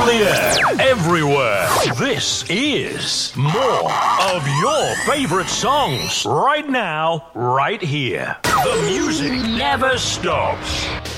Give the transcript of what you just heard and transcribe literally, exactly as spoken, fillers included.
the air, everywhere. This is more of your favorite songs. Right now, right here. The music never stops.